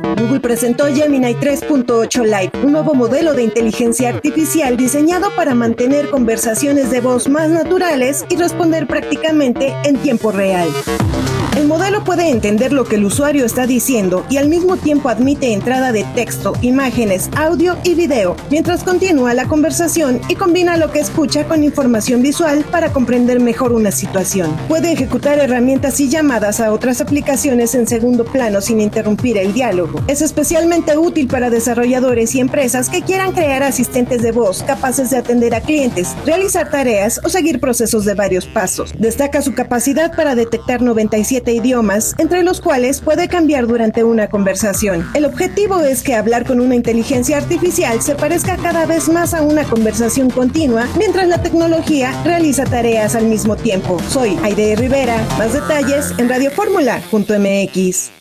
Google presentó Gemini 3.8 Lite, un nuevo modelo de inteligencia artificial diseñado para mantener conversaciones de voz más naturales y responder prácticamente en tiempo real. El modelo puede entender lo que el usuario está diciendo y al mismo tiempo admite entrada de texto, imágenes, audio y video, mientras continúa la conversación y combina lo que escucha con información visual para comprender mejor una situación. Puede ejecutar herramientas y llamadas a otras aplicaciones en segundo plano sin interrumpir el diálogo. Es especialmente útil para desarrolladores y empresas que quieran crear asistentes de voz capaces de atender a clientes, realizar tareas o seguir procesos de varios pasos. Destaca su capacidad para detectar 97 idiomas, entre los cuales puede cambiar durante una conversación. El objetivo es que hablar con una inteligencia artificial se parezca cada vez más a una conversación continua, mientras la tecnología realiza tareas al mismo tiempo. Soy Aide Rivera. Más detalles en radioformula.mx.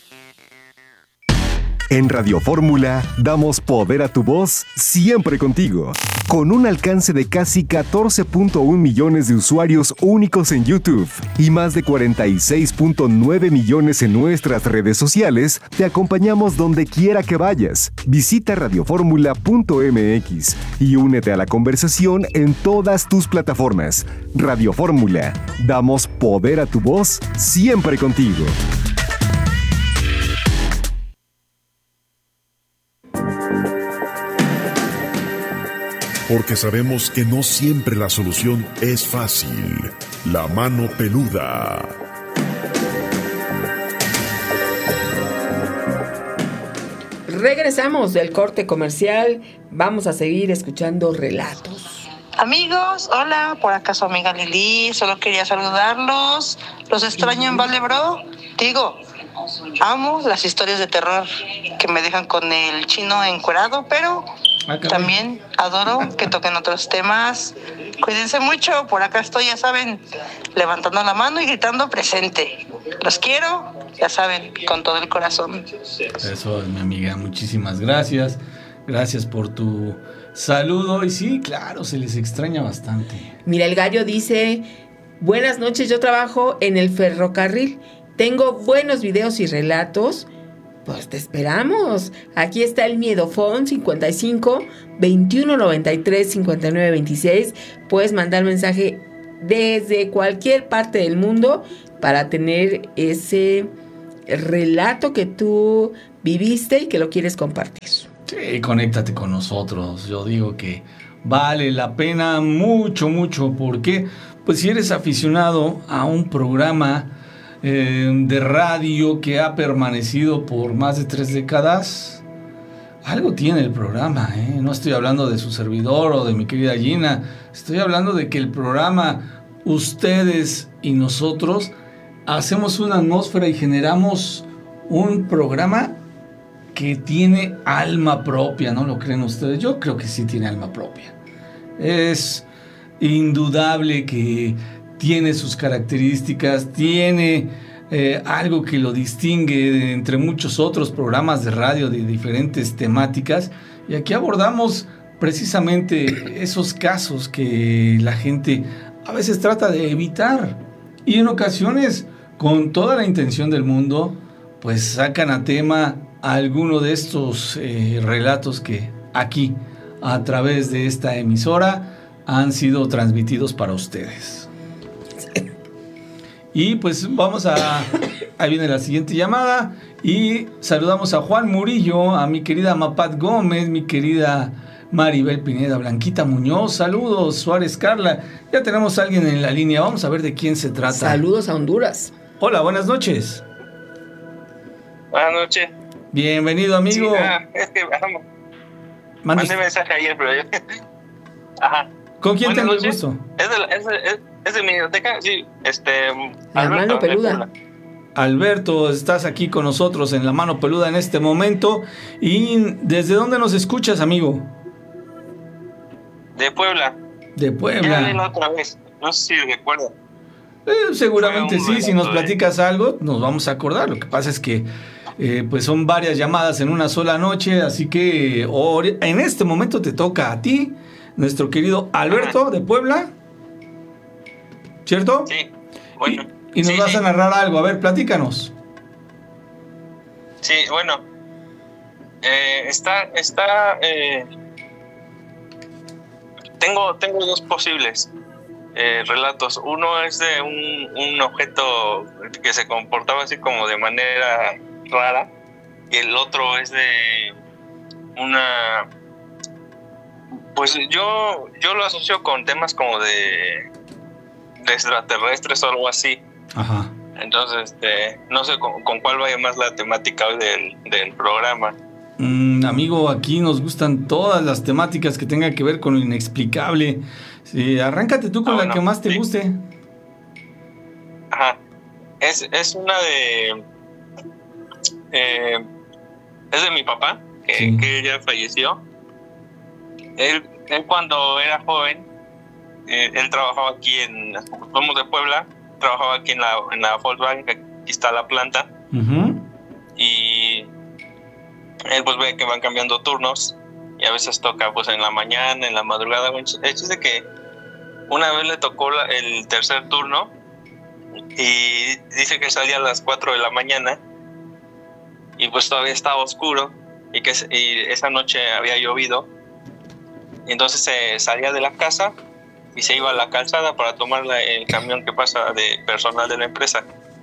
En Radio Fórmula damos poder a tu voz siempre contigo. Con un alcance de casi 14.1 millones de usuarios únicos en YouTube y más de 46.9 millones en nuestras redes sociales, te acompañamos donde quiera que vayas. Visita radioformula.mx y únete a la conversación en todas tus plataformas. Radio Fórmula, damos poder a tu voz siempre contigo. Porque sabemos que no siempre la solución es fácil. La mano peluda. Regresamos del corte comercial. Vamos a seguir escuchando relatos. Amigos, hola, por acá su amiga Lili. Solo quería saludarlos. Los extraño en Vale, bro. Digo, amo las historias de terror que me dejan con el chino encuerado, pero también adoro que toquen otros temas. Cuídense mucho, por acá estoy, ya saben, levantando la mano y gritando presente. Los quiero, ya saben, con todo el corazón. Eso, mi amiga, muchísimas gracias. Gracias por tu saludo. Y sí, claro, se les extraña bastante. Mira, el gallo dice: buenas noches, yo trabajo en el ferrocarril. Tengo buenos videos y relatos. Pues te esperamos. Aquí está el Miedofón 55 21 93 59 26. Puedes mandar mensaje desde cualquier parte del mundo para tener ese relato que tú viviste y que lo quieres compartir. Sí, conéctate con nosotros. Yo digo que vale la pena mucho, mucho. Porque, pues, si eres aficionado a un programa de radio que ha permanecido por más de 3 décadas, algo tiene el programa, ¿eh? No estoy hablando de su servidor o de mi querida Gina, estoy hablando de que el programa, ustedes y nosotros, hacemos una atmósfera y generamos un programa que tiene alma propia, ¿no lo creen ustedes? Yo creo que sí tiene alma propia. Es indudable que tiene sus características, tiene algo que lo distingue entre muchos otros programas de radio de diferentes temáticas. Y aquí abordamos precisamente esos casos que la gente a veces trata de evitar. Y en ocasiones, con toda la intención del mundo, pues sacan a tema alguno de estos relatos que aquí, a través de esta emisora, han sido transmitidos para ustedes. Y pues vamos a... Ahí viene la siguiente llamada. Y saludamos a Juan Murillo, a mi querida Mapat Gómez, mi querida Maribel Pineda, Blanquita Muñoz. Saludos, Suárez Carla. Ya tenemos a alguien en la línea. Vamos a ver de quién se trata. Saludos a Honduras. Hola, buenas noches. Buenas noches. Bienvenido, amigo. Sí, es que mandé mensaje ayer, pero yo... Ajá. ¿Con quién Buenas tengo el noches. gusto? Es de mi biblioteca, sí. La mano peluda. Alberto, estás aquí con nosotros en La Mano Peluda en este momento. ¿Y desde dónde nos escuchas, amigo? De Puebla. De Puebla. Ya hablé la otra vez. No sé si recuerda. Seguramente sí. Si nos platicas algo, nos vamos a acordar. Lo que pasa es que pues son varias llamadas en una sola noche. Así que en este momento te toca a ti, nuestro querido Alberto de Puebla. ¿Cierto? Sí. Bueno. Y nos vas a narrar algo. A ver, platícanos. Sí, bueno. Tengo dos posibles relatos. Uno es de un objeto que se comportaba así como de manera rara, y el otro es de una... Pues yo lo asocio con temas como de extraterrestres o algo así. Ajá. Entonces, no sé con cuál vaya más la temática hoy del programa. Amigo, aquí nos gustan todas las temáticas que tengan que ver con lo inexplicable. Sí, arráncate tú con la que más te guste. Ajá. Es una de... es de mi papá, que ya falleció. Él cuando era joven, él trabajaba aquí somos de Puebla, trabajaba aquí en la Volkswagen, que aquí está la planta. Uh-huh. Y él pues ve que van cambiando turnos, y a veces toca pues en la mañana, en la madrugada. El hecho es de que una vez le tocó el tercer turno, y dice que salía a las 4 de la mañana, y pues todavía estaba oscuro, y esa noche había llovido. Entonces se salía de la casa y se iba a la calzada para tomar el camión que pasa de personal de la empresa.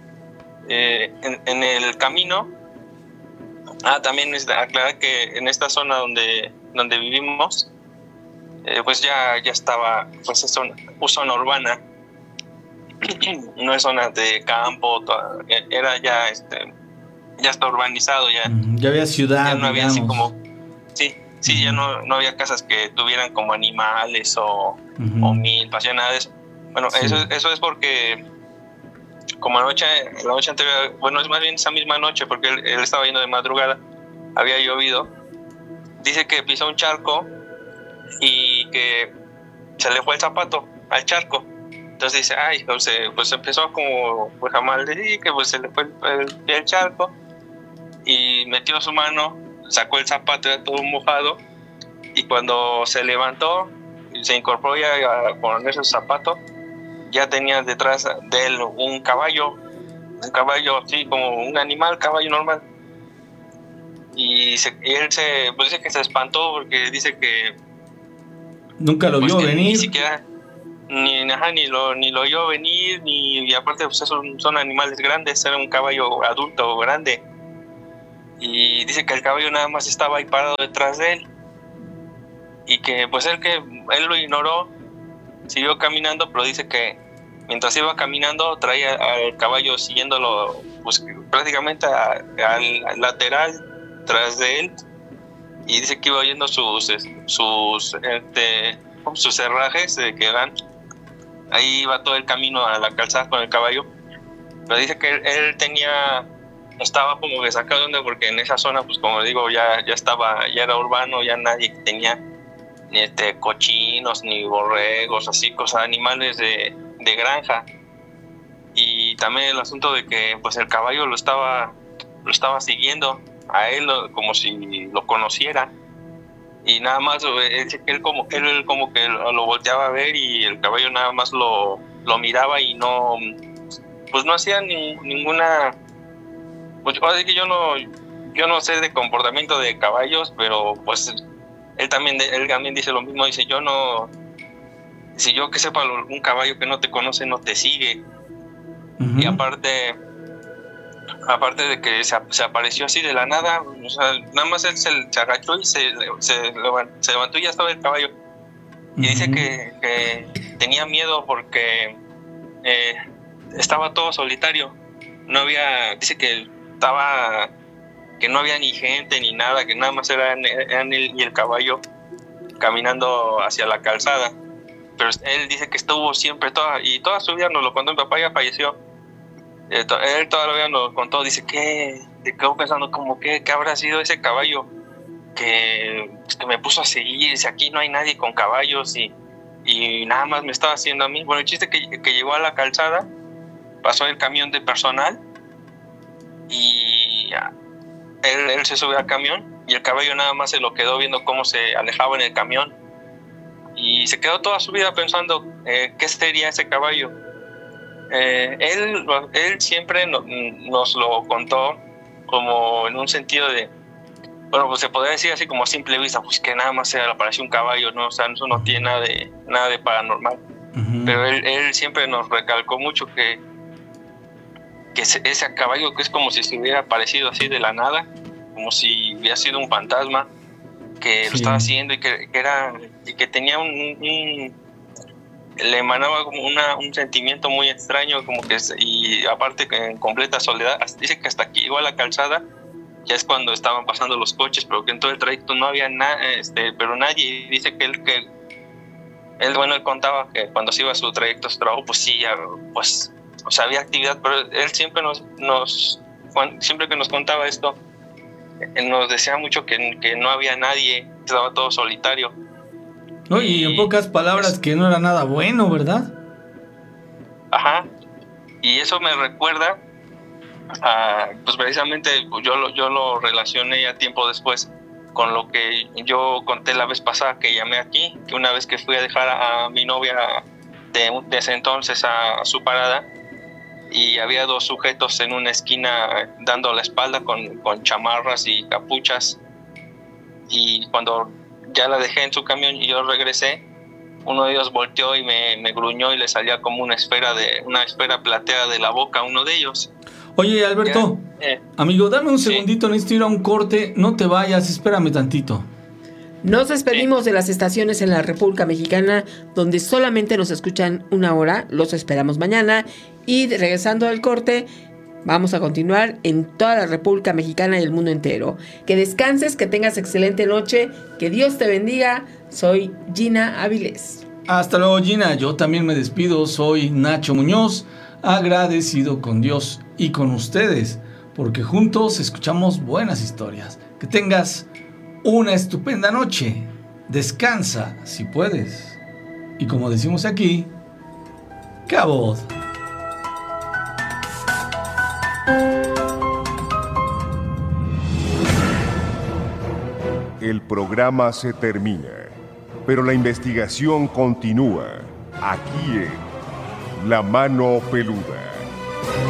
En el camino, también es de aclarar que en esta zona donde vivimos, pues ya estaba, pues es zona urbana, no es zona de campo, era ya está urbanizado, ya había ciudad, ya no había así digamos. como, sí, ya no había casas que tuvieran como animales o milpas, nada de eso. Bueno, sí. Eso es porque como la noche anterior, bueno, es más bien esa misma noche, porque él estaba yendo de madrugada, había llovido. Dice que pisó un charco y que se le fue el zapato al charco. Entonces dice, pues empezó como pues a maldecir, que pues se le fue el pie al charco, y metió su mano, sacó el zapato ya todo mojado, y cuando se levantó y se incorporó ya a ponerse el zapato, ya tenía detrás de él un caballo así como un animal, caballo normal. Y él pues dice que se espantó, porque dice que nunca lo vio venir. Ni siquiera ni lo vio venir, y aparte pues son animales grandes, era un caballo adulto grande. Y dice que el caballo nada más estaba ahí parado detrás de él, y que pues él lo ignoró, siguió caminando, pero dice que mientras iba caminando traía al caballo siguiéndolo pues prácticamente al lateral tras de él, y dice que iba oyendo sus herrajes que van. Ahí iba todo el camino a la calzada con el caballo, pero dice que él estaba como que sacado de onda, porque en esa zona, pues como digo, ya era urbano, ya nadie tenía ni cochinos, ni borregos, así cosas, animales de granja. Y también el asunto de que pues el caballo lo estaba siguiendo a él como si lo conociera, y nada más él como que lo volteaba a ver, y el caballo nada más lo miraba, y no hacía ninguna. Pues ahora sí que yo no sé de comportamiento de caballos, pero pues él también dice lo mismo. Dice, si yo que sepa, un caballo que no te conoce no te sigue. Uh-huh. Y aparte de que se apareció así de la nada, o sea, nada más él se agachó y se levantó y ya estaba el caballo. Uh-huh. Y dice que tenía miedo porque estaba todo solitario. Dice que no había ni gente ni nada, que nada más eran él y el caballo caminando hacia la calzada. Pero él dice que estuvo siempre toda su vida, nos lo contó. Mi papá ya falleció, él todavía nos contó. Dice que quedó pensando como que habrá sido ese caballo que me puso a seguir. Dice, aquí no hay nadie con caballos, y nada más me estaba haciendo a mí. Bueno, el chiste que llegó a la calzada, pasó el camión de personal, y él se subió al camión, y el caballo nada más se lo quedó viendo cómo se alejaba en el camión, y se quedó toda su vida pensando qué sería ese caballo. Él siempre nos lo contó como en un sentido de bueno, pues se podría decir así como a simple vista, pues que nada más se le apareció un caballo, ¿no? O sea, eso no tiene nada de paranormal. Pero él siempre nos recalcó mucho que ese caballo que es como si se hubiera aparecido así de la nada, como si hubiera sido un fantasma que lo estaba haciendo y que tenía le emanaba como un sentimiento muy extraño, como que y aparte que en completa soledad. Dice que hasta aquí llegó a la calzada, ya es cuando estaban pasando los coches, pero que en todo el trayecto no había pero nadie. Dice que él contaba que cuando se iba a su trayecto, a su trabajo, pues sí, pues, o sea, había actividad, pero él siempre siempre que nos contaba esto, nos decía mucho que no había nadie, estaba todo solitario. No, y en pocas palabras que no era nada bueno, ¿verdad? Ajá. Y eso me recuerda pues precisamente yo lo relacioné ya tiempo después con lo que yo conté la vez pasada que llamé aquí, que una vez que fui a dejar a mi novia de ese entonces a su parada, y había dos sujetos en una esquina dando la espalda con chamarras y capuchas, y cuando ya la dejé en su camión y yo regresé, uno de ellos volteó y me gruñó y le salía como una esfera plateada de la boca a uno de ellos. Oye, Alberto, amigo, dame un segundito, necesito ir a un corte, no te vayas, espérame tantito. Nos despedimos de las estaciones en la República Mexicana, donde solamente nos escuchan una hora. Los esperamos mañana. Y regresando al corte, vamos a continuar en toda la República Mexicana y el mundo entero. Que descanses, que tengas excelente noche, que Dios te bendiga. Soy Gina Avilés. Hasta luego, Gina. Yo también me despido, soy Nacho Muñoz, agradecido con Dios y con ustedes, porque juntos escuchamos buenas historias. Que tengas una estupenda noche. Descansa si puedes. Y como decimos aquí, cabot. El programa se termina, pero la investigación continúa aquí en La Mano Peluda.